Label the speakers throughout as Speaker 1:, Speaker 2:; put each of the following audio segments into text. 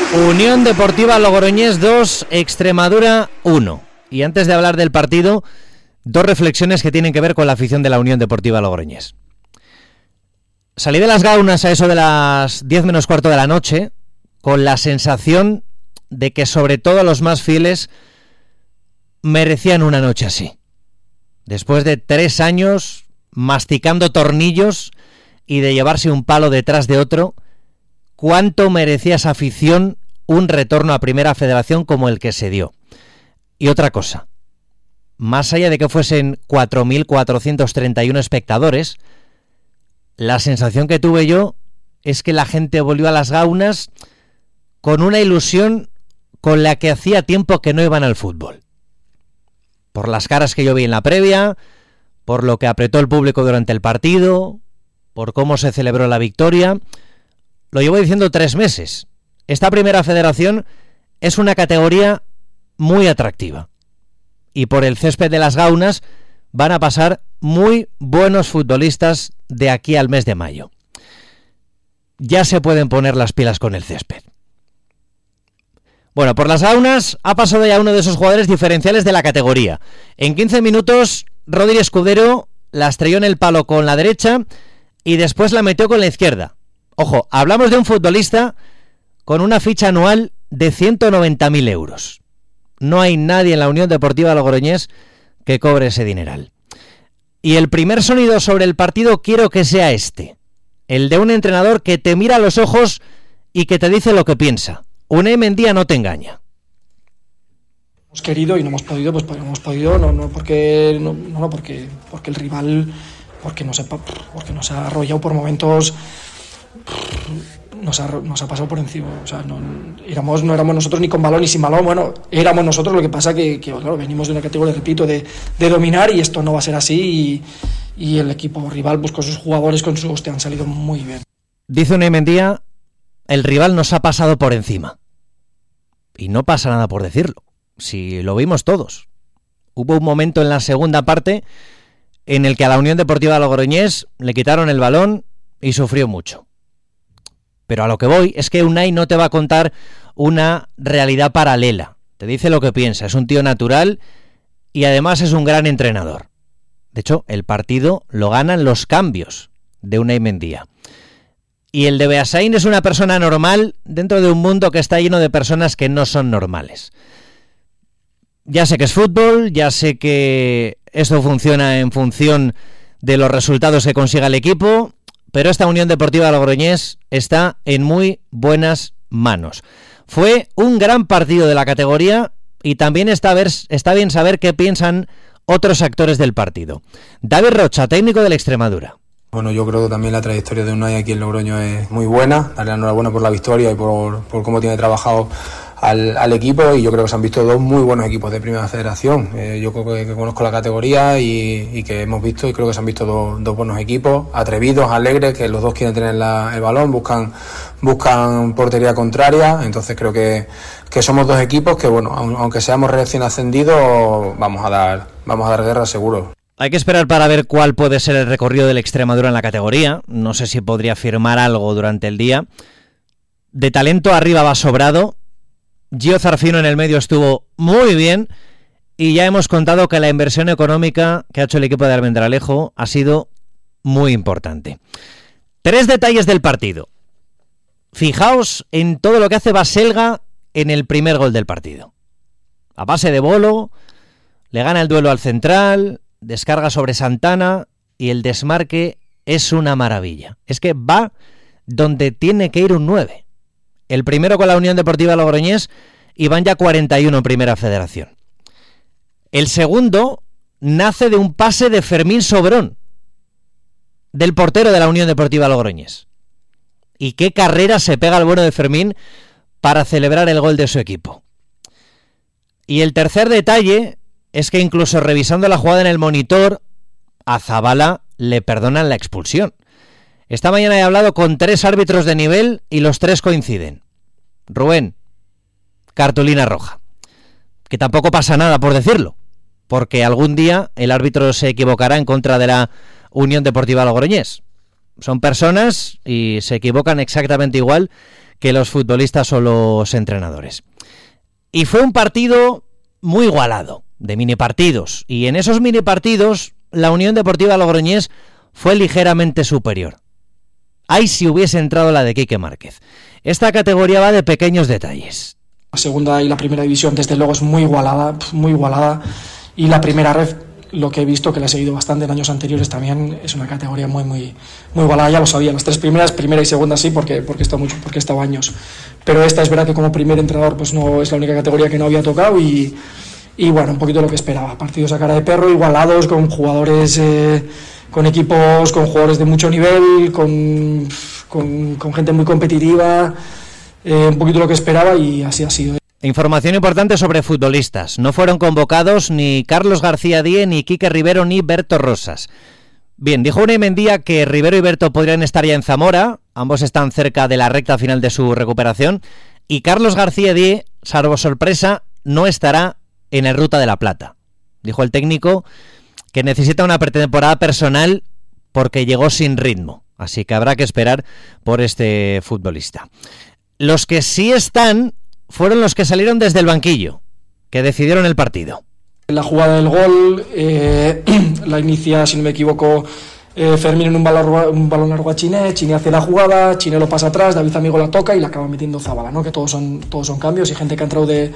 Speaker 1: Unión Deportiva Logroñés 2, Extremadura 1. Y antes de hablar del partido, dos reflexiones que tienen que ver con la afición de la Unión Deportiva Logroñés. Salí de las Gaunas a eso de las 10 menos cuarto de la noche con la sensación de que sobre todo los más fieles merecían una noche así. Después de 3 años masticando tornillos y de llevarse un palo detrás de otro, ¿cuánto merecía esa afición un retorno a Primera Federación como el que se dio? Y otra cosa, más allá de que fuesen 4.431 espectadores, la sensación que tuve yo es que la gente volvió a las Gaunas con una ilusión con la que hacía tiempo que no iban al fútbol. Por las caras que yo vi en la previa, por lo que apretó el público durante el partido, por cómo se celebró la victoria. Lo llevo diciendo 3 meses. Esta Primera Federación es una categoría muy atractiva. Y por el césped de las Gaunas van a pasar muy buenos futbolistas de aquí al mes de mayo. Ya se pueden poner las pilas con el césped. Bueno, por las Gaunas ha pasado ya uno de esos jugadores diferenciales de la categoría. En 15 minutos, Rodri Escudero la estrelló en el palo con la derecha y después la metió con la izquierda. Ojo, hablamos de un futbolista con una ficha anual de 190.000 euros. No hay nadie en la Unión Deportiva Logroñés que cobre ese dineral. Y el primer sonido sobre el partido quiero que sea este. El de un entrenador que te mira a los ojos y que te dice lo que piensa. Unai Mendía no te engaña.
Speaker 2: Hemos querido y no hemos podido, pues hemos podido, porque el rival, porque nos ha arrollado por momentos, nos ha pasado por encima. O sea, no éramos nosotros ni con balón ni sin balón. Bueno, éramos nosotros, lo que pasa que claro, venimos de una categoría, repito, de dominar, y esto no va a ser así, y el equipo rival, pues con sus jugadores, con sus han salido muy bien.
Speaker 1: Dice Unai Mendía, el rival nos ha pasado por encima. Y no pasa nada por decirlo, si lo vimos todos. Hubo un momento en la segunda parte en el que a la Unión Deportiva Logroñés le quitaron el balón y sufrió mucho. Pero a lo que voy es que Unai no te va a contar una realidad paralela. Te dice lo que piensa, es un tío natural y además es un gran entrenador. De hecho, el partido lo ganan los cambios de Unai Mendía. Y el de Beasain es una persona normal dentro de un mundo que está lleno de personas que no son normales. Ya sé que es fútbol, ya sé que esto funciona en función de los resultados que consiga el equipo, pero esta Unión Deportiva Logroñés está en muy buenas manos. Fue un gran partido de la categoría y también está bien saber qué piensan otros actores del partido. David Rocha, técnico del Extremadura.
Speaker 3: Bueno, yo creo que también la trayectoria de Unai aquí en Logroño es muy buena. Darle la enhorabuena por la victoria y por cómo tiene trabajado al equipo, y yo creo que se han visto 2 muy buenos equipos de Primera Federación. Yo creo que conozco la categoría y que hemos visto, y creo que se han visto dos buenos equipos, atrevidos, alegres, que los dos quieren tener el balón, buscan portería contraria. Entonces creo que somos 2 equipos que, bueno, aunque seamos recién ascendidos, vamos a dar guerra seguro.
Speaker 1: Hay que esperar para ver cuál puede ser el recorrido del Extremadura en la categoría. No sé si podría firmar algo durante el día. De talento arriba va sobrado. Gio Zarfino en el medio estuvo muy bien. Y ya hemos contado que la inversión económica que ha hecho el equipo de Almendralejo ha sido muy importante. 3 detalles del partido. Fijaos en todo lo que hace Baselga en el primer gol del partido. A base de bolo, le gana el duelo al central, descarga sobre Santana y el desmarque es una maravilla. Es que va donde tiene que ir un 9. El primero con la Unión Deportiva Logroñés y van ya 41 en Primera Federación. El segundo nace de un pase de Fermín Sobrón, del portero de la Unión Deportiva Logroñés. Y qué carrera se pega el bueno de Fermín para celebrar el gol de su equipo. Y el tercer detalle es que incluso revisando la jugada en el monitor, a Zabala le perdonan la expulsión. Esta mañana he hablado con 3 árbitros de nivel y los 3 coinciden. Rubén, cartulina roja. Que tampoco pasa nada por decirlo, porque algún día el árbitro se equivocará en contra de la Unión Deportiva Logroñés. Son personas y se equivocan exactamente igual que los futbolistas o los entrenadores. Y fue un partido muy igualado, de mini partidos, y en esos mini partidos la Unión Deportiva Logroñés fue ligeramente superior. Ahí si hubiese entrado la de Quique Márquez. Esta categoría va de pequeños detalles.
Speaker 2: La segunda y la primera división desde luego es muy igualada, y la primera ref, lo que he visto, que la he seguido bastante en años anteriores también, es una categoría muy igualada. Ya lo sabía, las tres primeras, primera y segunda sí, porque he estado años, pero esta es verdad que como primer entrenador pues no es la única categoría que no había tocado, y bueno, un poquito lo que esperaba, partidos a cara de perro, igualados, con jugadores, con equipos, con jugadores de mucho nivel, con gente muy competitiva, un poquito lo que esperaba, y así ha sido.
Speaker 1: Información importante sobre futbolistas. No fueron convocados ni Carlos García Díez, ni Quique Rivero, ni Berto Rosas. Bien, dijo Unai Mendía que Rivero y Berto podrían estar ya en Zamora. Ambos están cerca de la recta final de su recuperación. Y Carlos García Díez, salvo sorpresa, no estará en el Ruta de la Plata. Dijo el técnico que necesita una pretemporada personal porque llegó sin ritmo. Así que habrá que esperar por este futbolista. Los que sí están fueron los que salieron desde el banquillo, que decidieron el partido.
Speaker 2: La jugada del gol la inicia, si no me equivoco, Fermín en un balón largo a Chiné. Chiné hace la jugada, Chiné lo pasa atrás, David Amigo la toca y la acaba metiendo Zabala, ¿no? Que todos son cambios y gente que ha entrado de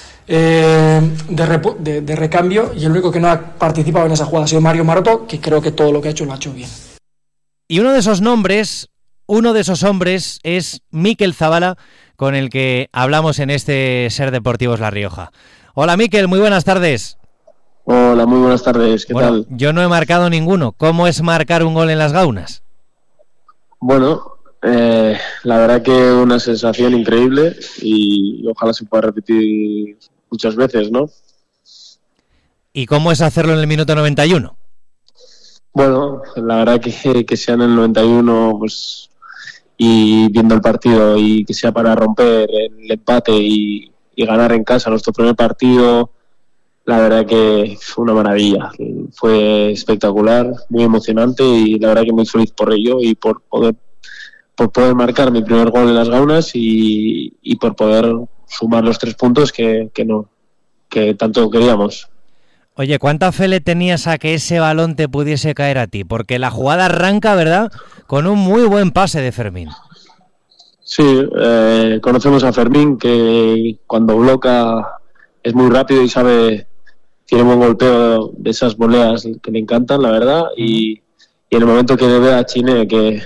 Speaker 2: recambio, y el único que no ha participado en esa jugada ha sido Mario Maroto, que creo que todo lo que ha hecho lo ha hecho bien.
Speaker 1: Y uno de esos hombres es Mikel Zabala, con el que hablamos en este Ser Deportivos La Rioja. Hola Mikel, muy buenas tardes.
Speaker 4: Hola, muy buenas tardes, ¿qué tal?
Speaker 1: Yo no he marcado ninguno. ¿Cómo es marcar un gol en las Gaunas?
Speaker 4: Bueno, la verdad que una sensación increíble y ojalá se pueda repetir muchas veces, ¿no?
Speaker 1: ¿Y cómo es hacerlo en el minuto 91?
Speaker 4: Bueno, la verdad que sea en el 91, pues, y viendo el partido y que sea para romper el empate y ganar en casa nuestro primer partido, la verdad que fue una maravilla. Fue espectacular, muy emocionante y la verdad que muy feliz por ello y por poder marcar mi primer gol en las Gaunas y por poder sumar los 3 puntos que tanto queríamos.
Speaker 1: Oye, ¿cuánta fe le tenías a que ese balón te pudiese caer a ti? Porque la jugada arranca, ¿verdad?, con un muy buen pase de Fermín.
Speaker 4: Sí, conocemos a Fermín, que cuando bloca es muy rápido y tiene buen golpeo de esas voleas que le encantan, la verdad, y en el momento que ve a Chiné que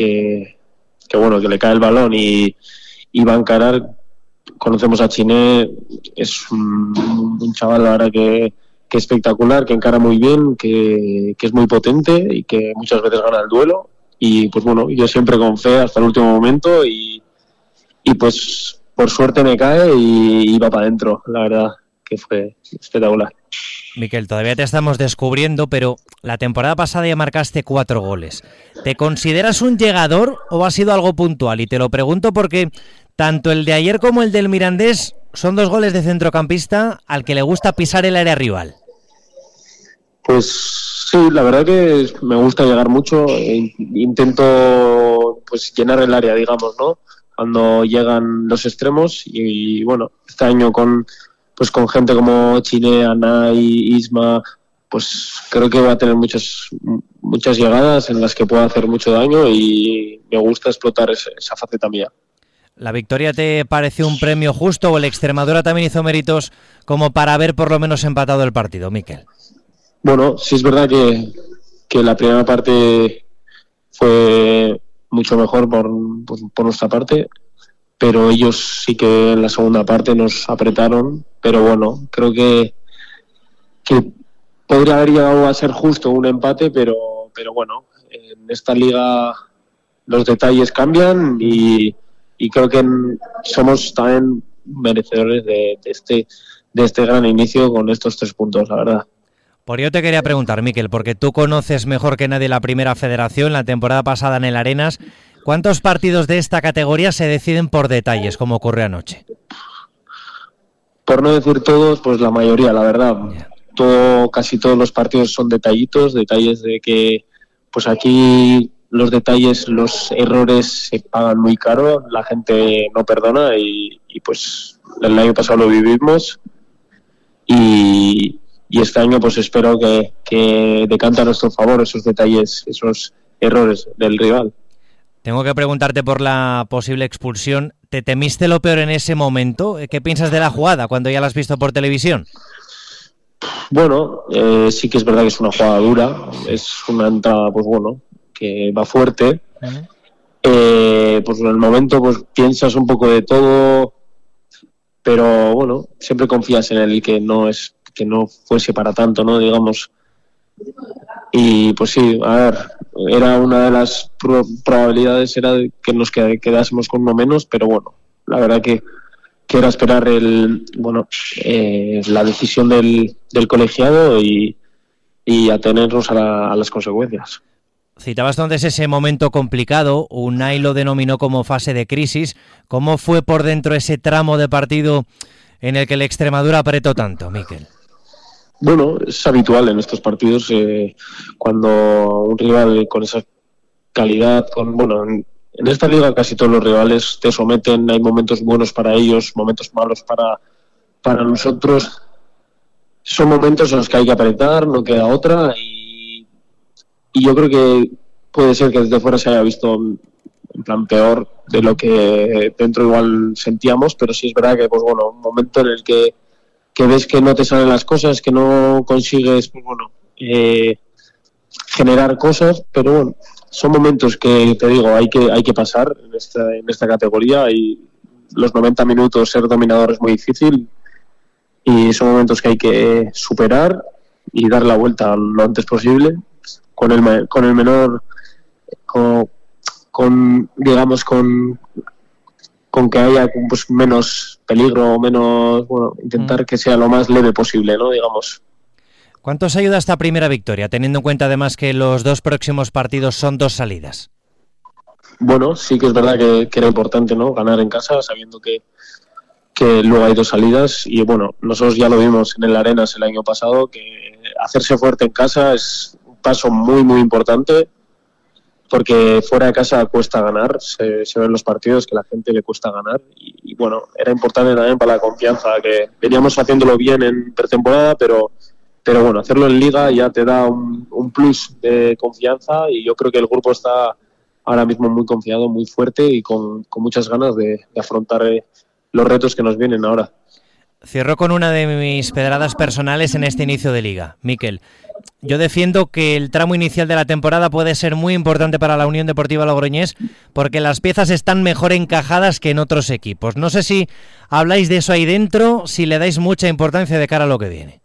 Speaker 4: le cae el balón y va a encarar, conocemos a Chiné, es un chaval, la verdad, que espectacular, que encara muy bien, que es muy potente y que muchas veces gana el duelo. Y pues bueno, yo siempre con fe hasta el último momento y pues por suerte me cae y va para adentro. La verdad que fue espectacular.
Speaker 1: Mikel, todavía te estamos descubriendo, pero la temporada pasada ya marcaste 4 goles. ¿Te consideras un llegador o ha sido algo puntual? Y te lo pregunto porque tanto el de ayer como el del Mirandés son 2 goles de centrocampista al que le gusta pisar el área rival.
Speaker 4: Pues sí, la verdad que me gusta llegar mucho. Intento pues llenar el área, digamos, ¿no?, cuando llegan los extremos. Y bueno, este año con gente como Chiné, Anay, Isma, pues creo que va a tener muchas llegadas en las que pueda hacer mucho daño y me gusta explotar esa faceta mía.
Speaker 1: ¿La victoria te pareció un premio justo o el Extremadura también hizo méritos como para haber por lo menos empatado el partido, Mikel?
Speaker 4: Bueno, sí es verdad que la primera parte fue mucho mejor por nuestra parte, pero ellos sí que en la segunda parte nos apretaron. Pero bueno, creo que podría haber llegado a ser justo un empate, pero bueno, en esta liga los detalles cambian y creo que somos también merecedores de este gran inicio con estos 3 puntos, la verdad.
Speaker 1: Por ello te quería preguntar, Mikel, porque tú conoces mejor que nadie la primera federación, la temporada pasada en el Arenas. ¿Cuántos partidos de esta categoría se deciden por detalles, como ocurrió anoche?
Speaker 4: Por no decir todos, pues la mayoría, la verdad. Casi todos los partidos son detalles de que pues aquí los detalles, los errores se pagan muy caro, la gente no perdona y pues el año pasado lo vivimos y este año pues espero que decante a nuestro favor esos detalles, esos errores del rival.
Speaker 1: Tengo que preguntarte por la posible expulsión. ¿Te temiste lo peor en ese momento? ¿Qué piensas de la jugada cuando ya la has visto por televisión?
Speaker 4: Bueno, sí que es verdad que es una jugada dura, es una entrada, pues bueno, que va fuerte. Pues en el momento pues piensas un poco de todo, pero bueno, siempre confías en el que no fuese para tanto, ¿no? Digamos. Y pues sí, a ver, era una de las probabilidades era que nos quedásemos con uno menos, pero bueno, la verdad que era esperar la decisión del colegiado y atenernos a las consecuencias.
Speaker 1: Citabas entonces ese momento complicado, Unai lo denominó como fase de crisis. ¿Cómo fue por dentro ese tramo de partido en el que el Extremadura apretó tanto, Mikel?
Speaker 4: Bueno, es habitual en estos partidos cuando un rival con esa calidad, en esta liga casi todos los rivales te someten, hay momentos buenos para ellos, momentos malos para nosotros. Son momentos en los que hay que apretar, no queda otra y yo creo que puede ser que desde fuera se haya visto en plan peor de lo que dentro igual sentíamos, pero sí es verdad que un momento en el que ves que no te salen las cosas, que no consigues generar cosas, pero bueno, son momentos que te digo hay que pasar en esta categoría y los 90 minutos ser dominador es muy difícil y son momentos que hay que superar y dar la vuelta lo antes posible con el menor con que haya pues menos peligro, menos intentar que sea lo más leve posible, ¿no? Digamos.
Speaker 1: ¿Cuánto os ayuda esta primera victoria, teniendo en cuenta además que los 2 próximos partidos son 2 salidas?
Speaker 4: Bueno, sí que es verdad que era importante, ¿no? Ganar en casa, sabiendo que luego hay 2 salidas y bueno, nosotros ya lo vimos en el Arenas el año pasado, que hacerse fuerte en casa es un paso muy muy importante. Porque fuera de casa cuesta ganar, se ven los partidos que a la gente le cuesta ganar y bueno, era importante también para la confianza, que veníamos haciéndolo bien en pretemporada, pero bueno, hacerlo en Liga ya te da un plus de confianza y yo creo que el grupo está ahora mismo muy confiado, muy fuerte y con muchas ganas de afrontar los retos que nos vienen ahora.
Speaker 1: Cierro con una de mis pedradas personales en este inicio de Liga. Mikel, yo defiendo que el tramo inicial de la temporada puede ser muy importante para la Unión Deportiva Logroñés porque las piezas están mejor encajadas que en otros equipos. No sé si habláis de eso ahí dentro, si le dais mucha importancia de cara a lo que viene.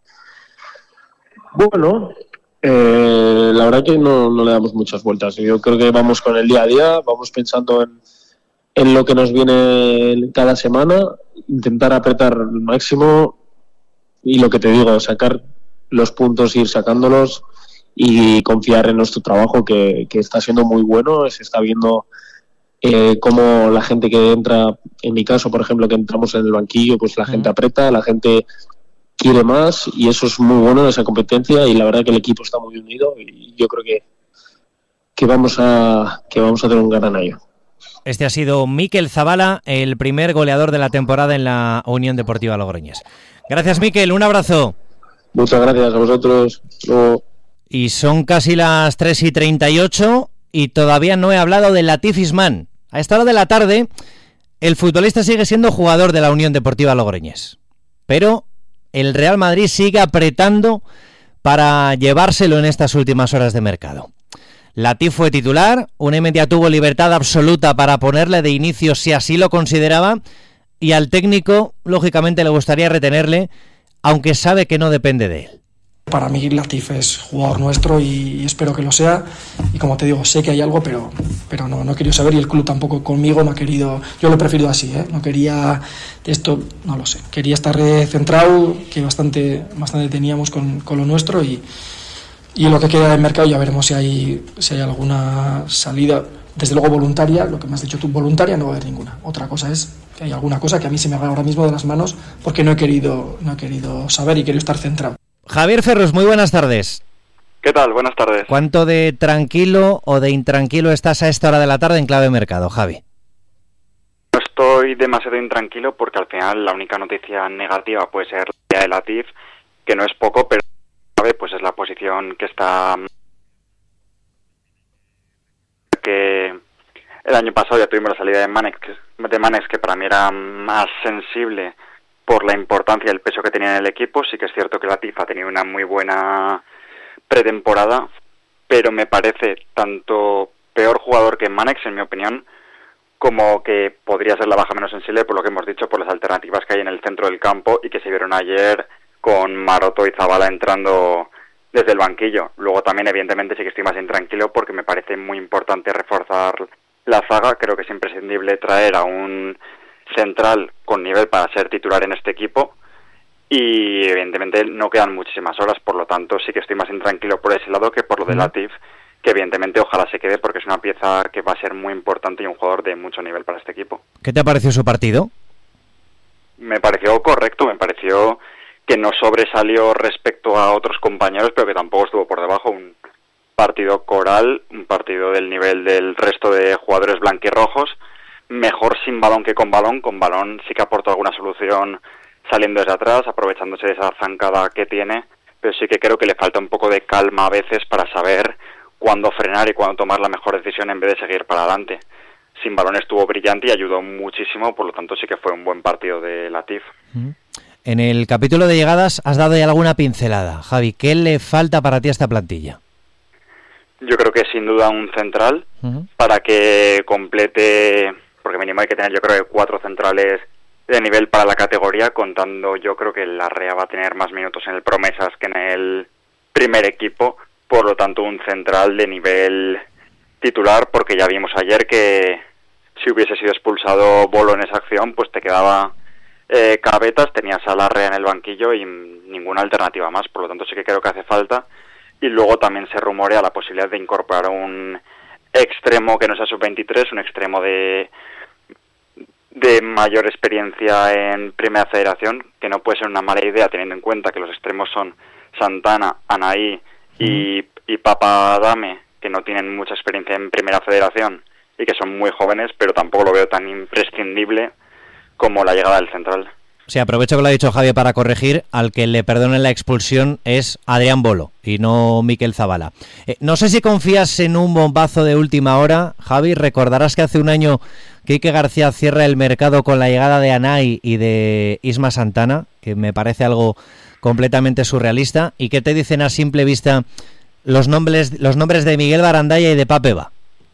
Speaker 4: Bueno, la verdad que no le damos muchas vueltas. Yo creo que vamos con el día a día, vamos pensando en lo que nos viene cada semana, intentar apretar al máximo y lo que te digo, sacar los puntos, ir sacándolos y confiar en nuestro trabajo que está siendo muy bueno. Se está viendo cómo la gente que entra, en mi caso por ejemplo que entramos en el banquillo, pues la gente aprieta, la gente quiere más y eso es muy bueno en esa competencia y la verdad que el equipo está muy unido y yo creo que vamos a tener un gran año.
Speaker 1: Este ha sido Mikel Zabala, el primer goleador de la temporada en la Unión Deportiva Logroñés. Gracias, Mikel, un abrazo.
Speaker 4: Muchas gracias a vosotros. Luego.
Speaker 1: Y son casi las 3:38 y todavía no he hablado de Latif Isman. A esta hora de la tarde, el futbolista sigue siendo jugador de la Unión Deportiva Logroñés. Pero el Real Madrid sigue apretando para llevárselo en estas últimas horas de mercado. Latif fue titular, Unemedia tuvo libertad absoluta para ponerle de inicio si así lo consideraba y al técnico, lógicamente, le gustaría retenerle, aunque sabe que no depende de él.
Speaker 2: Para mí Latif es jugador nuestro y espero que lo sea y como te digo, sé que hay algo pero no he querido saber y el club tampoco conmigo no ha querido, yo lo he preferido así, no quería esto, no lo sé, quería estar centrado, que bastante teníamos con lo nuestro y lo que queda del mercado ya veremos si hay alguna salida, desde luego voluntaria, lo que me has dicho tú, voluntaria no va a haber ninguna. Otra cosa es que hay alguna cosa que a mí se me va ahora mismo de las manos porque no he querido saber y quiero estar centrado.
Speaker 1: Javier Ferrus, muy buenas tardes.
Speaker 5: ¿Qué tal? Buenas tardes.
Speaker 1: ¿Cuánto de tranquilo o de intranquilo estás a esta hora de la tarde en clave mercado, Javi?
Speaker 5: No estoy demasiado intranquilo porque al final la única noticia negativa puede ser la de Latif, que no es poco, pero pues es la posición que está... que el año pasado ya tuvimos la salida de Manex, que para mí era más sensible por la importancia y el peso que tenía en el equipo. Sí que es cierto que Latif ha tenido una muy buena pretemporada, pero me parece tanto peor jugador que Manex, en mi opinión, como que podría ser la baja menos sensible por lo que hemos dicho, por las alternativas que hay en el centro del campo y que se vieron ayer con Maroto y Zabala entrando desde el banquillo. Luego también, evidentemente, sí que estoy más intranquilo porque me parece muy importante reforzar la zaga. Creo que es imprescindible traer a un central con nivel para ser titular en este equipo y evidentemente no quedan muchísimas horas, por lo tanto sí que estoy más intranquilo por ese lado que por lo de Latif, que evidentemente ojalá se quede porque es una pieza que va a ser muy importante y un jugador de mucho nivel para este equipo.
Speaker 1: ¿Qué te pareció su partido?
Speaker 5: Me pareció correcto, me pareció que no sobresalió respecto a otros compañeros, pero que tampoco estuvo por debajo. Un partido coral, un partido del nivel del resto de jugadores blanquirrojos, mejor sin balón que con balón. Con balón sí que aportó alguna solución saliendo desde atrás, aprovechándose de esa zancada que tiene, pero sí que creo que le falta un poco de calma a veces para saber cuándo frenar y cuándo tomar la mejor decisión en vez de seguir para adelante. Sin balón estuvo brillante y ayudó muchísimo, por lo tanto sí que fue un buen partido de Latif.
Speaker 1: En el capítulo de llegadas has dado ya alguna pincelada. Javi, ¿qué le falta para ti a esta plantilla?
Speaker 5: Yo creo que sin duda un central para que complete, porque mínimo hay que tener yo creo que 4 centrales de nivel para la categoría, contando yo creo que Larrea va a tener más minutos en el Promesas que en el primer equipo, por lo tanto un central de nivel titular, porque ya vimos ayer que si hubiese sido expulsado Bolo en esa acción, pues te quedaba Cabetas, tenías a Larrea en el banquillo y ninguna alternativa más, por lo tanto sí que creo que hace falta. Y luego también se rumorea la posibilidad de incorporar un extremo que no sea sub-23, un extremo de mayor experiencia en Primera Federación, que no puede ser una mala idea teniendo en cuenta que los extremos son Santana, Anaí y Papadame, que no tienen mucha experiencia en Primera Federación y que son muy jóvenes, pero tampoco lo veo tan imprescindible como la llegada del central.
Speaker 1: Sí, aprovecho que lo ha dicho Javi para corregir, al que le perdonen la expulsión es Adrián Bolo y no Mikel Zabala. No sé si confías en un bombazo de última hora, Javi. Recordarás que hace un año que Ike García cierra el mercado con la llegada de Anay y de Isma Santana, que me parece algo completamente surrealista. ¿Y qué te dicen a simple vista los nombres de Miguel Barandalla y de Papeva?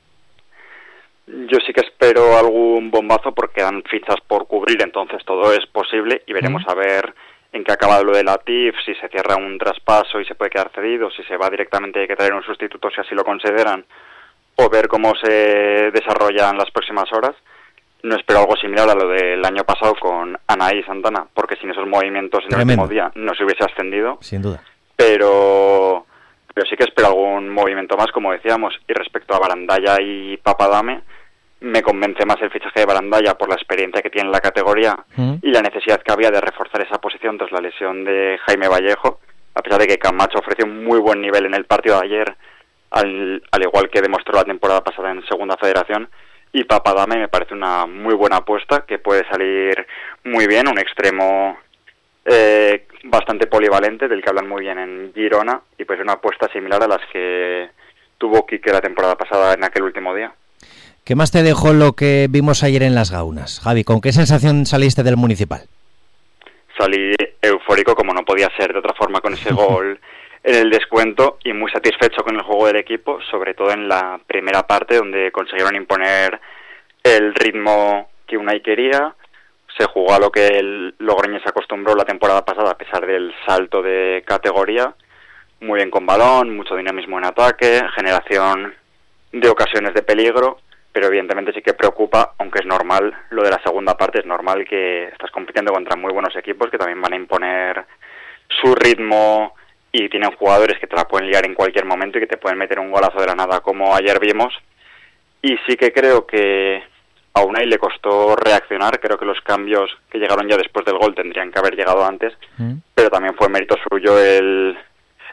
Speaker 5: Yo sí que espero algún bombazo porque dan fichas por cubrir, entonces todo es posible y veremos a ver en qué ha acabado lo de Latif, si se cierra un traspaso y se puede quedar cedido, si se va directamente y hay que traer un sustituto si así lo consideran, o ver cómo se desarrollan las próximas horas. No espero algo similar a lo del año pasado con Anaí y Santana, porque sin esos movimientos en el último día no se hubiese ascendido.
Speaker 1: Sin duda.
Speaker 5: Pero sí que espero algún movimiento más, como decíamos. Y respecto a Barandalla y Papadame, me convence más el fichaje de Barandalla por la experiencia que tiene en la categoría y la necesidad que había de reforzar esa posición tras la lesión de Jaime Vallejo, a pesar de que Camacho ofreció un muy buen nivel en el partido de ayer, al igual que demostró la temporada pasada en Segunda Federación. Y Papadame me parece una muy buena apuesta, que puede salir muy bien, un extremo bastante polivalente, del que hablan muy bien en Girona, y pues una apuesta similar a las que tuvo Quique la temporada pasada en aquel último día.
Speaker 1: ¿Qué más te dejó lo que vimos ayer en Las Gaunas? Javi, ¿con qué sensación saliste del Municipal?
Speaker 5: Salí eufórico, como no podía ser de otra forma, con ese gol en el descuento, y muy satisfecho con el juego del equipo, sobre todo en la primera parte, donde consiguieron imponer el ritmo que Unai quería. Se jugó a lo que el Logroñés se acostumbró la temporada pasada, a pesar del salto de categoría. Muy bien con balón, mucho dinamismo en ataque, generación de ocasiones de peligro, pero evidentemente sí que preocupa, aunque es normal, lo de la segunda parte. Es normal que estás compitiendo contra muy buenos equipos que también van a imponer su ritmo y tienen jugadores que te la pueden liar en cualquier momento y que te pueden meter un golazo de la nada, como ayer vimos. Y sí que creo que a Unai le costó reaccionar. Creo que los cambios que llegaron ya después del gol tendrían que haber llegado antes, pero también fue mérito suyo el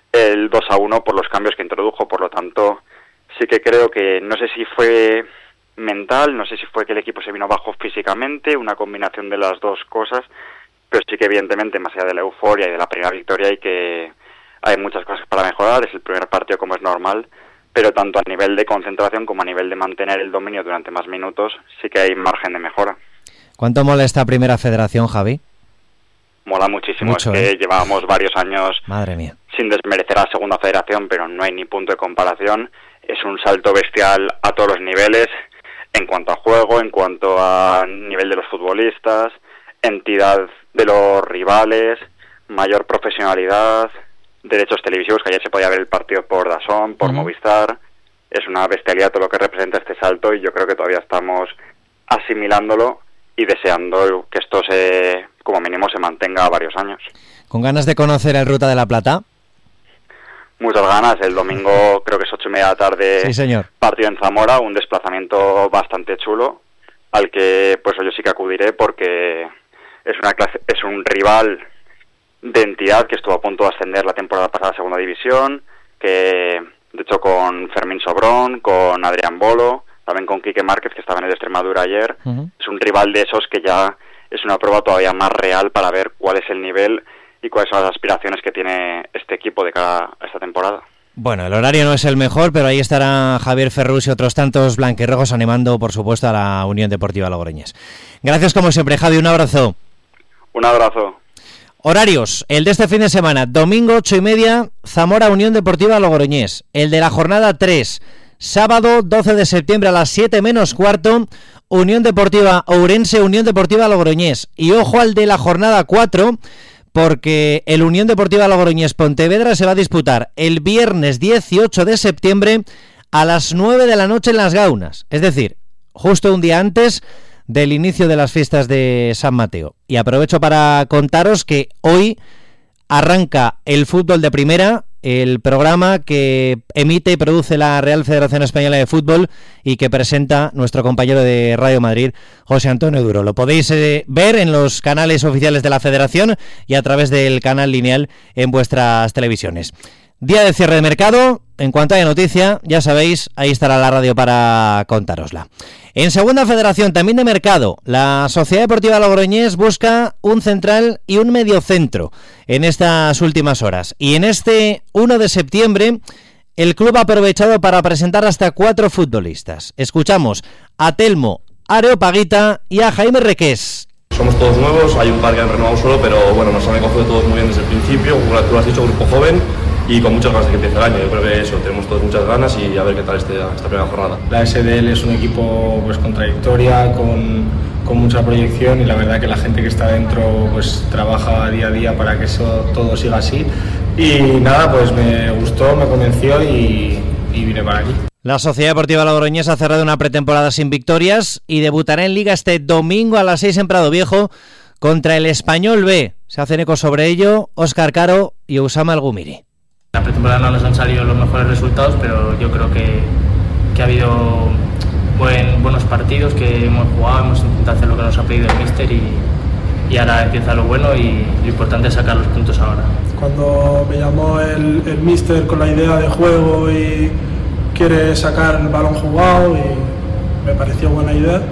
Speaker 5: el 2-1 por los cambios que introdujo. Por lo tanto, sí que creo que, no sé si fue mental, no sé si fue que el equipo se vino bajo físicamente, una combinación de las dos cosas, pero sí que evidentemente, más allá de la euforia y de la primera victoria, hay muchas cosas para mejorar. Es el primer partido, como es normal, pero tanto a nivel de concentración como a nivel de mantener el dominio durante más minutos, sí que hay margen de mejora.
Speaker 1: ¿Cuánto mola esta primera federación, Javi?
Speaker 5: Mola muchísimo.
Speaker 1: Mucho,
Speaker 5: es que llevábamos varios años,
Speaker 1: madre mía,
Speaker 5: sin desmerecer a la segunda federación, pero no hay ni punto de comparación. Es un salto bestial a todos los niveles, en cuanto a juego, en cuanto a nivel de los futbolistas, entidad de los rivales, mayor profesionalidad, derechos televisivos, que ayer se podía ver el partido por DAZN, por Movistar. Es una bestialidad todo lo que representa este salto, y yo creo que todavía estamos asimilándolo y deseando que esto como mínimo se mantenga varios años.
Speaker 1: ¿Con ganas de conocer el Ruta de la Plata?
Speaker 5: Muchas ganas. El domingo creo que es 8:30 de la tarde.
Speaker 1: Sí, señor.
Speaker 5: Partido en Zamora, un desplazamiento bastante chulo, al que pues yo sí que acudiré, porque es un rival de entidad que estuvo a punto de ascender la temporada pasada a segunda división, que de hecho con Fermín Sobrón, con Adrián Bolo, también con Quique Márquez, que estaba en el de Extremadura ayer. Es un rival de esos que ya es una prueba todavía más real para ver cuál es el nivel y cuáles son las aspiraciones que tiene este equipo de cara a esta temporada.
Speaker 1: Bueno, el horario no es el mejor, pero ahí estará Javier Ferrus y otros tantos blanquirrojos animando, por supuesto, a la Unión Deportiva Logroñés. Gracias como siempre, Javi, un abrazo.
Speaker 5: Un abrazo.
Speaker 1: Horarios, el de este fin de semana, domingo 8:30, Zamora Unión Deportiva Logroñés. El de la jornada 3, sábado 12 de septiembre a las 7:15, Unión Deportiva Ourense, Unión Deportiva Logroñés. Y ojo al de la jornada 4, porque el Unión Deportiva Logroñés Pontevedra se va a disputar el viernes 18 de septiembre a las 9 de la noche en Las Gaunas. Es decir, justo un día antes del inicio de las fiestas de San Mateo. Y aprovecho para contaros que hoy arranca el fútbol de primera, el programa que emite y produce la Real Federación Española de Fútbol y que presenta nuestro compañero de Radio Madrid, José Antonio Duro. Lo podéis ver en los canales oficiales de la Federación y a través del canal lineal en vuestras televisiones. Día de cierre de mercado. En cuanto haya noticia, ya sabéis, ahí estará la radio para contárosla. En segunda federación, también de mercado, la Sociedad Deportiva Logroñés busca un central y un mediocentro en estas últimas horas. Y en este 1 de septiembre, el club ha aprovechado para presentar hasta 4 futbolistas. Escuchamos a Telmo Areopaguita y a Jaime Requés.
Speaker 6: Somos todos nuevos, hay un par que han renovado solo, pero bueno, nos han recogido todos muy bien desde el principio. Como tú has dicho, grupo joven y con muchas ganas de que empiece el año. Yo creo que eso, tenemos todos muchas ganas y a ver qué tal esta primera jornada.
Speaker 7: La SDL es un equipo pues con trayectoria, con mucha proyección, y la verdad que la gente que está dentro pues trabaja día a día para que eso todo siga así. Y nada, pues me gustó, me convenció y vine para aquí.
Speaker 1: La Sociedad Deportiva Logroñés ha cerrado una pretemporada sin victorias y debutará en Liga este domingo a las 6 en Prado Viejo contra el Español B. Se hacen eco sobre ello Óscar Caro y Usama Algumiri.
Speaker 8: La pretemporada no nos han salido los mejores resultados, pero yo creo que ha habido buenos partidos, que hemos jugado, hemos intentado hacer lo que nos ha pedido el míster y ahora empieza lo bueno y lo importante es sacar los puntos ahora.
Speaker 2: Cuando me llamó el míster con la idea de juego y quiere sacar el balón jugado, y me pareció buena idea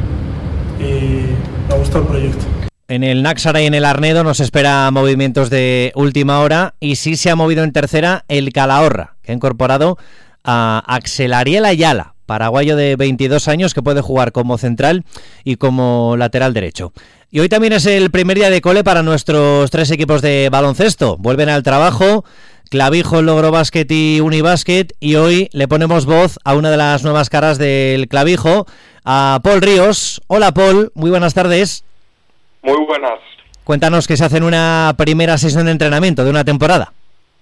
Speaker 2: y me gustó el proyecto.
Speaker 1: En el Náxara y en el Arnedo nos espera movimientos de última hora, y sí se ha movido en tercera el Calahorra, que ha incorporado a Axel Ariel Ayala, paraguayo de 22 años que puede jugar como central y como lateral derecho. Y hoy también es el primer día de cole para nuestros 3 equipos de baloncesto. Vuelven al trabajo Clavijo, Logro Básquet y Unibásquet, y hoy le ponemos voz a una de las nuevas caras del Clavijo, a Paul Ríos. Hola Paul, muy buenas tardes.
Speaker 9: Muy buenas.
Speaker 1: Cuéntanos qué se hace en una primera sesión de entrenamiento de una temporada.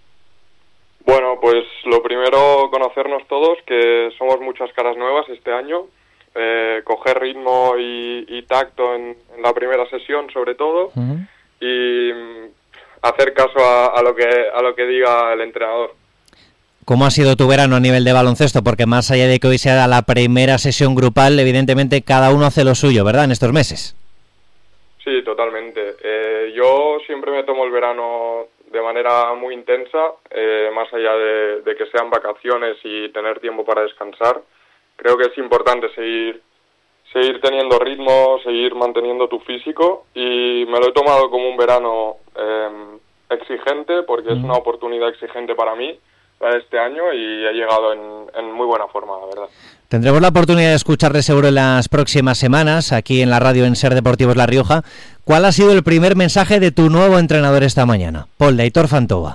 Speaker 9: Bueno, pues lo primero, conocernos todos, que somos muchas caras nuevas este año, coger ritmo y tacto en la primera sesión sobre todo, y hacer caso a lo que diga el entrenador.
Speaker 1: ¿Cómo ha sido tu verano a nivel de baloncesto? Porque más allá de que hoy sea la primera sesión grupal, evidentemente cada uno hace lo suyo, ¿verdad?, en estos meses.
Speaker 9: Sí, totalmente. Yo siempre me tomo el verano de manera muy intensa, más allá de que sean vacaciones y tener tiempo para descansar. Creo que es importante seguir teniendo ritmo, seguir manteniendo tu físico, y me lo he tomado como un verano exigente, porque es una oportunidad exigente para mí este año, y he llegado en muy buena forma, la verdad.
Speaker 1: Tendremos la oportunidad de escucharle seguro en las próximas semanas, aquí en la radio en Ser Deportivos La Rioja. ¿Cuál ha sido el primer mensaje de tu nuevo entrenador esta mañana, Pol, de Aitor Fantova?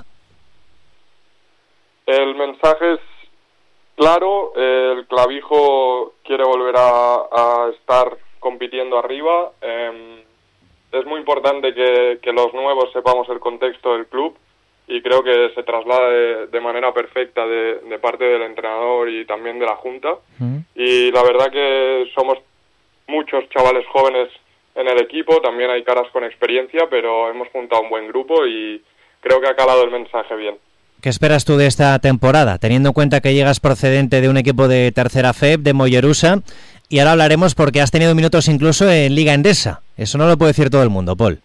Speaker 9: El mensaje es claro, el Clavijo quiere volver a estar compitiendo arriba. Es muy importante que los nuevos sepamos el contexto del club, y creo que se traslada de manera perfecta de parte del entrenador y también de la Junta. Y la verdad que somos muchos chavales jóvenes en el equipo, también hay caras con experiencia, pero hemos juntado un buen grupo y creo que ha calado el mensaje bien.
Speaker 1: ¿Qué esperas tú de esta temporada, teniendo en cuenta que llegas procedente de un equipo de tercera FEB, de Mollerusa, y ahora hablaremos porque has tenido minutos incluso en Liga Endesa? Eso no lo puede decir todo el mundo, Pol.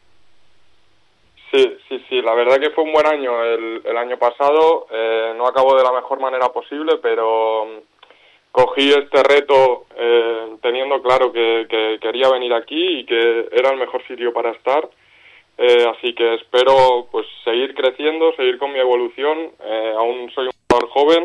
Speaker 9: Sí, la verdad que fue un buen año el año pasado, no acabó de la mejor manera posible, pero cogí este reto teniendo claro que quería venir aquí y que era el mejor sitio para estar, así que espero pues seguir creciendo, seguir con mi evolución, aún soy un jugador joven,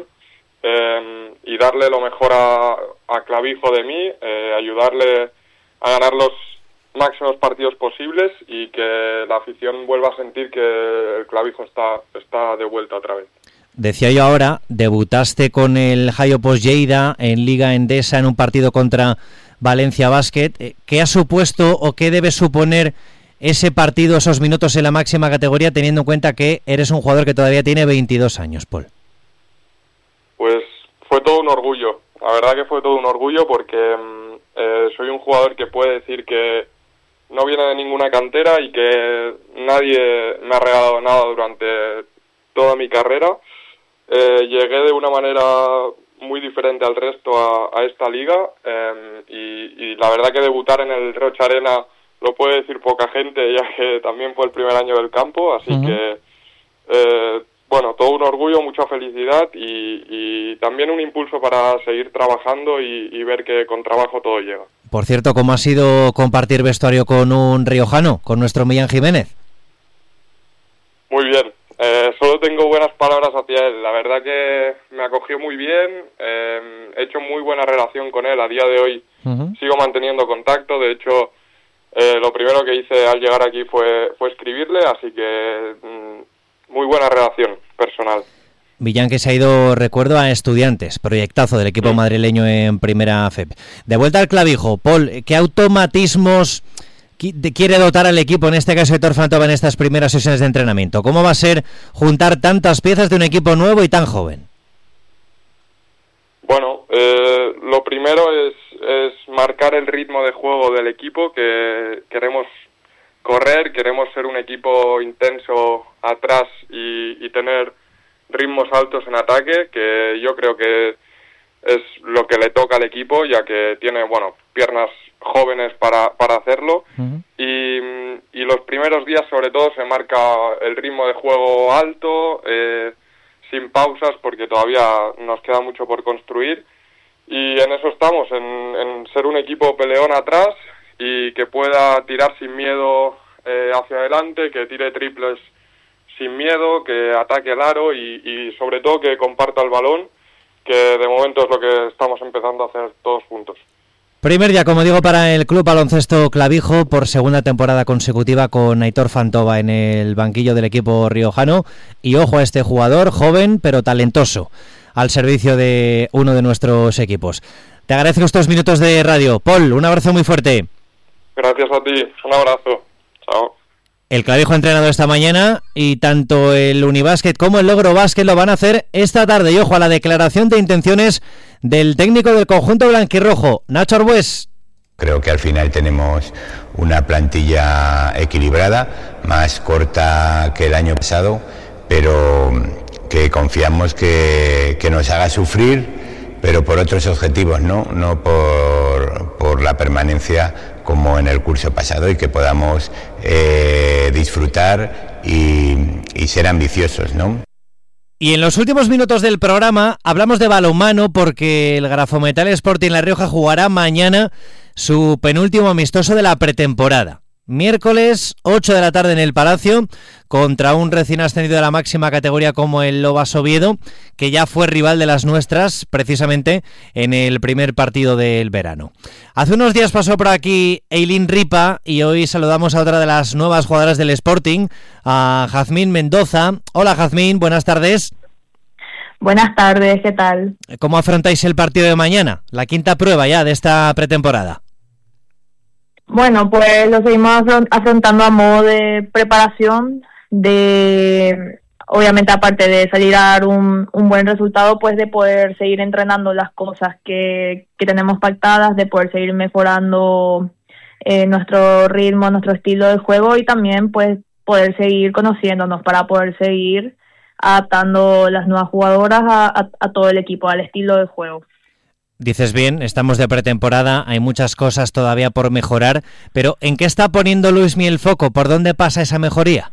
Speaker 9: y darle lo mejor a Clavijo de mí, ayudarle a ganar los máximos partidos posibles y que la afición vuelva a sentir que el Clavijo está de vuelta otra vez.
Speaker 1: Decía yo ahora, debutaste con el Jaiopos Lleida en Liga Endesa en un partido contra Valencia Basket. ¿Qué ha supuesto o qué debe suponer ese partido, esos minutos en la máxima categoría, teniendo en cuenta que eres un jugador que todavía tiene 22 años, Pol?
Speaker 9: Pues fue todo un orgullo. La verdad que fue todo un orgullo porque soy un jugador que puede decir que no viene de ninguna cantera y que nadie me ha regalado nada durante toda mi carrera. Llegué de una manera muy diferente al resto a esta liga, y la verdad que debutar en el Rocha Arena lo puede decir poca gente, ya que también fue el primer año del campo, así que todo un orgullo, mucha felicidad y también un impulso para seguir trabajando y ver que con trabajo todo llega.
Speaker 1: Por cierto, ¿cómo ha sido compartir vestuario con un riojano, con nuestro Millán Jiménez?
Speaker 9: Muy bien, solo tengo buenas palabras hacia él. La verdad que me acogió muy bien, he hecho muy buena relación con él. A día de hoy sigo manteniendo contacto. De hecho, lo primero que hice al llegar aquí fue escribirle, así que muy buena relación personal.
Speaker 1: Millán, que se ha ido, recuerdo, a Estudiantes, proyectazo del equipo madrileño en primera FEB. De vuelta al Clavijo, Pol, ¿qué automatismos quiere dotar al equipo, en este caso Aitor Fantova, en estas primeras sesiones de entrenamiento? ¿Cómo va a ser juntar tantas piezas de un equipo nuevo y tan joven?
Speaker 9: Bueno, lo primero es marcar el ritmo de juego del equipo, que queremos correr, queremos ser un equipo intenso atrás y tener ritmos altos en ataque, que yo creo que es lo que le toca al equipo, ya que tiene, piernas jóvenes para hacerlo. Y los primeros días, sobre todo, se marca el ritmo de juego alto, sin pausas, porque todavía nos queda mucho por construir. Y en eso estamos, en ser un equipo peleón atrás y que pueda tirar sin miedo hacia adelante, que tire triples sin miedo, que ataque el aro y sobre todo que comparta el balón, que de momento es lo que estamos empezando a hacer todos juntos.
Speaker 1: Primer día, como digo, para el Club Baloncesto Clavijo, por segunda temporada consecutiva con Aitor Fantova en el banquillo del equipo riojano. Y ojo a este jugador, joven pero talentoso, al servicio de uno de nuestros equipos. Te agradezco estos minutos de radio. Pol, un abrazo muy fuerte.
Speaker 9: Gracias a ti, un abrazo. Chao.
Speaker 1: El Clavijo ha entrenado esta mañana y tanto el Unibásquet como el Logro Básquet lo van a hacer esta tarde. Y ojo a la declaración de intenciones del técnico del conjunto blanquirrojo, Nacho Arbués.
Speaker 10: Creo que al final tenemos una plantilla equilibrada, más corta que el año pasado, pero que confiamos que nos haga sufrir, pero por otros objetivos, no por la permanencia como en el curso pasado, y que podamos disfrutar y ser ambiciosos, ¿no?
Speaker 1: Y en los últimos minutos del programa hablamos de balonmano porque el Grafometal Sporting La Rioja jugará mañana su penúltimo amistoso de la pretemporada. Miércoles, 8 de la tarde en el Palacio, contra un recién ascendido de la máxima categoría como el Lobas Oviedo, que ya fue rival de las nuestras precisamente en el primer partido del verano. Hace unos días pasó por aquí Eileen Ripa y hoy saludamos a otra de las nuevas jugadoras del Sporting, a Jazmín Mendoza. Hola Jazmín, buenas tardes.
Speaker 11: Buenas tardes, ¿qué tal?
Speaker 1: ¿Cómo afrontáis el partido de mañana? La quinta prueba ya de esta pretemporada.
Speaker 11: Bueno, pues lo seguimos afrontando a modo de preparación, obviamente aparte de salir a dar un buen resultado, pues de poder seguir entrenando las cosas que tenemos pactadas, de poder seguir mejorando nuestro ritmo, nuestro estilo de juego y también pues poder seguir conociéndonos para poder seguir adaptando las nuevas jugadoras a todo el equipo, al estilo de juego.
Speaker 1: Dices bien, estamos de pretemporada, hay muchas cosas todavía por mejorar, pero ¿en qué está poniendo Luismi el foco? ¿Por dónde pasa esa mejoría?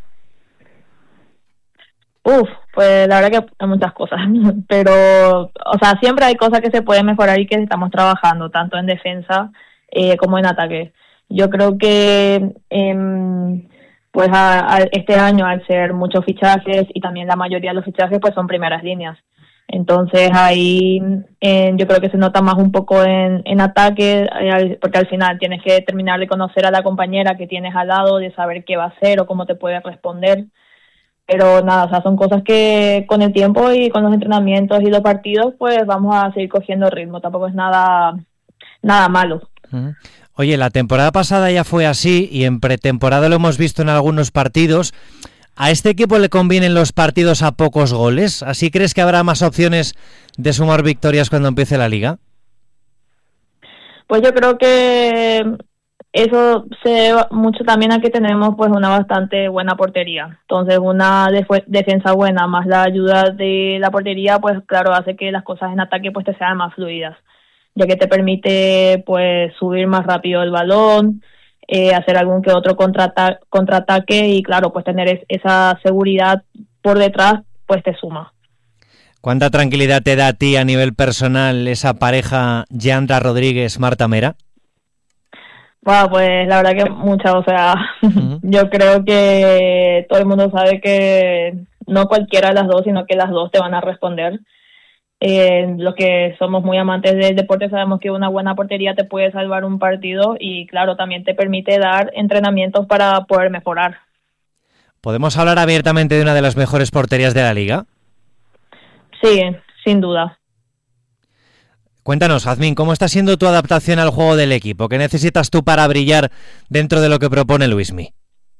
Speaker 11: Pues la verdad que hay muchas cosas, pero, o sea, siempre hay cosas que se pueden mejorar y que estamos trabajando, tanto en defensa como en ataque. Yo creo que pues este año, al ser muchos fichajes y también la mayoría de los fichajes pues son primeras líneas. Entonces ahí yo creo que se nota más un poco en ataque, porque al final tienes que terminar de conocer a la compañera que tienes al lado, de saber qué va a hacer o cómo te puede responder. Pero nada, o sea, son cosas que con el tiempo y con los entrenamientos y los partidos pues vamos a seguir cogiendo ritmo, tampoco es nada malo.
Speaker 1: Oye, la temporada pasada ya fue así y en pretemporada lo hemos visto en algunos partidos. ¿A este equipo le convienen los partidos a pocos goles? ¿Así crees que habrá más opciones de sumar victorias cuando empiece la liga?
Speaker 11: Pues yo creo que eso se debe mucho también a que tenemos pues una bastante buena portería. Entonces una defensa buena más la ayuda de la portería pues claro hace que las cosas en ataque pues te sean más fluidas, ya que te permite pues subir más rápido el balón, hacer algún que otro contraataque y claro, pues tener esa seguridad por detrás, pues te suma.
Speaker 1: ¿Cuánta tranquilidad te da a ti a nivel personal esa pareja Yandra Rodríguez-Marta Mera?
Speaker 11: Bueno, pues la verdad que mucha, o sea, yo creo que todo el mundo sabe que no cualquiera de las dos, sino que las dos te van a responder. Los que somos muy amantes del deporte sabemos que una buena portería te puede salvar un partido y claro, también te permite dar entrenamientos para poder mejorar.
Speaker 1: ¿Podemos hablar abiertamente de una de las mejores porterías de la liga?
Speaker 11: Sí, sin duda.
Speaker 1: Cuéntanos, Jazmín, ¿cómo está siendo tu adaptación al juego del equipo? ¿Qué necesitas tú para brillar dentro de lo que propone Luismi?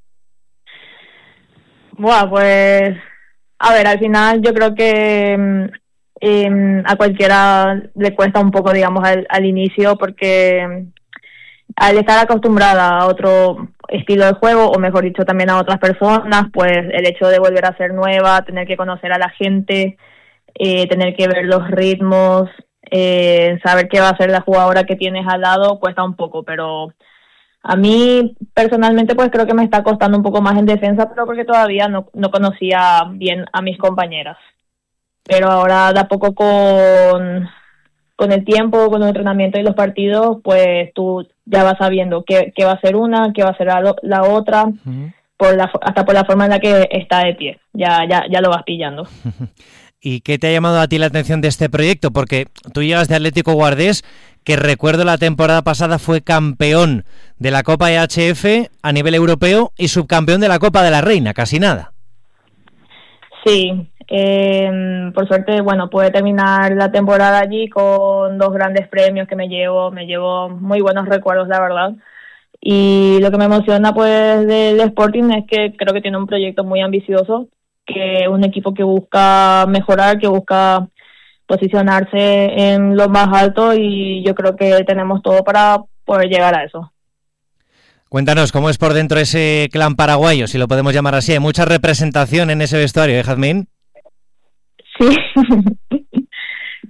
Speaker 11: Bueno, pues a ver, al final yo creo que a cualquiera le cuesta un poco, digamos, al inicio, porque al estar acostumbrada a otro estilo de juego, o mejor dicho, también a otras personas, pues el hecho de volver a ser nueva, tener que conocer a la gente, tener que ver los ritmos, saber qué va a hacer la jugadora que tienes al lado, cuesta un poco, pero a mí personalmente pues creo que me está costando un poco más en defensa, pero porque todavía no conocía bien a mis compañeras. Pero ahora de a poco con el tiempo, con el entrenamiento y los partidos, pues tú ya vas sabiendo qué va a ser una, qué va a ser la otra, hasta por la forma en la que está de pie, ya lo vas pillando.
Speaker 1: ¿Y qué te ha llamado a ti la atención de este proyecto? Porque tú llegas de Atlético Guardés, que recuerdo la temporada pasada fue campeón de la Copa EHF a nivel europeo y subcampeón de la Copa de la Reina, casi nada.
Speaker 11: Sí, por suerte, bueno, pude terminar la temporada allí con 2 grandes premios que me llevo muy buenos recuerdos, la verdad. Y lo que me emociona pues del Sporting es que creo que tiene un proyecto muy ambicioso, que un equipo que busca mejorar, que busca posicionarse en lo más alto y yo creo que tenemos todo para poder llegar a eso.
Speaker 1: Cuéntanos, ¿cómo es por dentro ese clan paraguayo, si lo podemos llamar así? ¿Hay mucha representación en ese vestuario, Jazmín?
Speaker 11: Sí,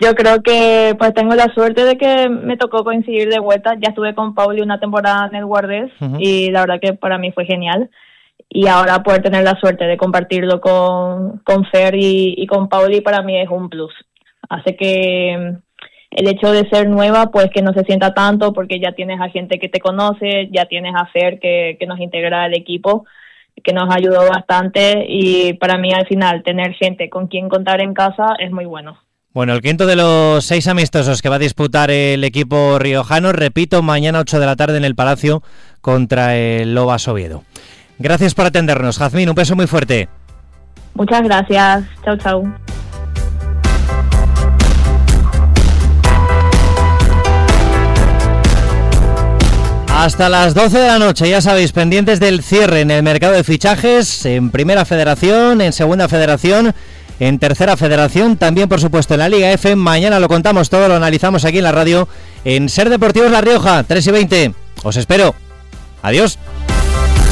Speaker 11: yo creo que pues tengo la suerte de que me tocó coincidir de vuelta. Ya estuve con Pauli una temporada en el Guardés y la verdad que para mí fue genial. Y ahora poder tener la suerte de compartirlo con Fer y con Pauli para mí es un plus. Así que el hecho de ser nueva, pues que no se sienta tanto porque ya tienes a gente que te conoce, ya tienes a Fer que nos integra al equipo, que nos ayudó bastante y para mí al final tener gente con quien contar en casa es muy bueno.
Speaker 1: Bueno, el quinto de los 6 amistosos que va a disputar el equipo riojano, repito, mañana 8 de la tarde en el Palacio contra el Lobas Oviedo. Gracias por atendernos, Jazmín, un beso muy fuerte.
Speaker 11: Muchas gracias, chao, chao.
Speaker 1: Hasta las 12 de la noche, ya sabéis, pendientes del cierre en el mercado de fichajes, en Primera Federación, en Segunda Federación, en Tercera Federación, también por supuesto en la Liga F. Mañana lo contamos todo, lo analizamos aquí en la radio, en Ser Deportivos La Rioja, 3:20. Os espero. Adiós.